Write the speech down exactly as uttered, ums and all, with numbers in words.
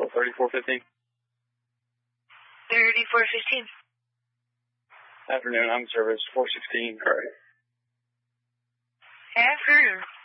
Central, thirty-four fifteen. thirty-four fifteen. Afternoon, I'm service four sixteen, correct. Afternoon.